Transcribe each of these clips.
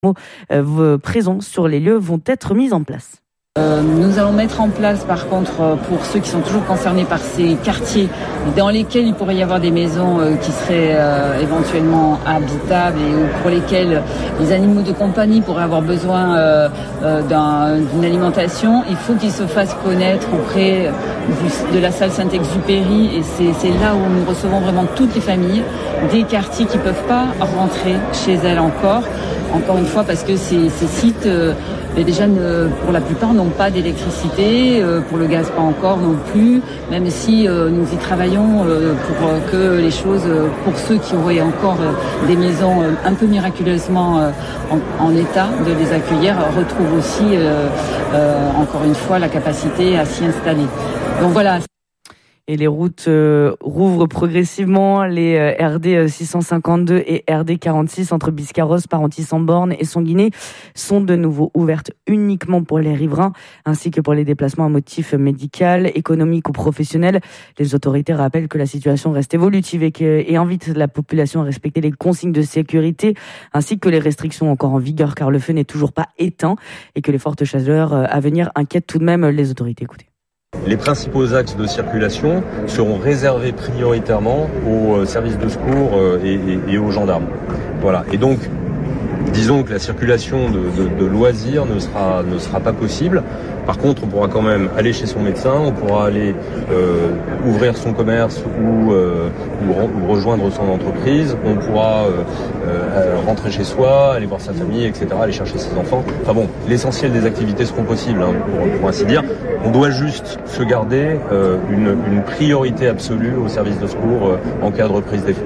présents sur les lieux vont être mis en place. Nous allons mettre en place, par contre, pour ceux qui sont toujours concernés par ces quartiers dans lesquels il pourrait y avoir des maisons qui seraient éventuellement habitables et pour lesquels les animaux de compagnie pourraient avoir besoin d'une alimentation, il faut qu'ils se fassent connaître auprès de la salle Saint-Exupéry et c'est là où nous recevons vraiment toutes les familles des quartiers qui ne peuvent pas rentrer chez elles encore une fois parce que ces sites déjà pour la plupart n'ont pas d'électricité, pour le gaz pas encore non plus, même si nous y travaillons pour que les choses, pour ceux qui auraient encore des maisons un peu miraculeusement en état de les accueillir, retrouvent aussi encore une fois la capacité à s'y installer. Donc voilà. Et les routes rouvrent progressivement. Les RD 652 et RD 46 entre Biscarrosse, Parentis-en-Born et Sanguinet sont de nouveau ouvertes uniquement pour les riverains, ainsi que pour les déplacements à motif médical, économique ou professionnel. Les autorités rappellent que la situation reste évolutive et invitent la population à respecter les consignes de sécurité, ainsi que les restrictions encore en vigueur, car le feu n'est toujours pas éteint et que les fortes chaleurs à venir inquiètent tout de même les autorités. Écoutez. Les principaux axes de circulation seront réservés prioritairement aux services de secours et aux gendarmes. Voilà. Et donc, disons que la circulation de loisirs ne sera pas possible. Par contre, on pourra quand même aller chez son médecin, on pourra aller ouvrir son commerce ou rejoindre son entreprise, on pourra rentrer chez soi, aller voir sa famille, etc., aller chercher ses enfants. Enfin bon, l'essentiel des activités seront possibles, pour ainsi dire. On doit juste se garder une priorité absolue au service de secours en cas de reprise des feux.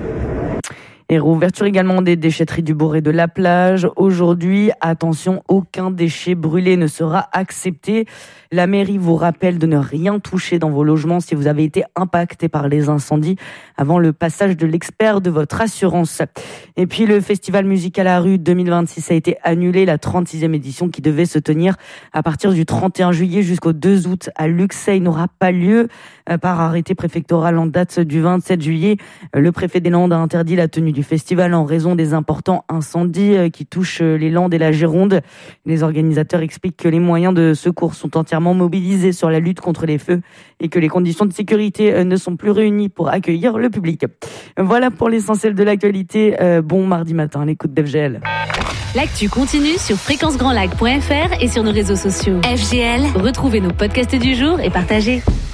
Et réouverture également des déchetteries du Bourg et de la plage. Aujourd'hui, attention, aucun déchet brûlé ne sera accepté. La mairie vous rappelle de ne rien toucher dans vos logements si vous avez été impacté par les incendies avant le passage de l'expert de votre assurance. Et puis le festival musical à rue 2026 a été annulé, la 36e édition qui devait se tenir à partir du 31 juillet jusqu'au 2 août à Luxeuil n'aura pas lieu par arrêté préfectoral en date du 27 juillet. Le préfet des Landes a interdit la tenue du festival en raison des importants incendies qui touchent les Landes et la Gironde. Les organisateurs expliquent que les moyens de secours sont entièrement mobilisés sur la lutte contre les feux et que les conditions de sécurité ne sont plus réunies pour accueillir le public. Voilà pour l'essentiel de l'actualité. Bon mardi matin à l'écoute d'FGL. L'actu continue sur fréquencegrandlac.fr et sur nos réseaux sociaux. FGL, retrouvez nos podcasts du jour et partagez.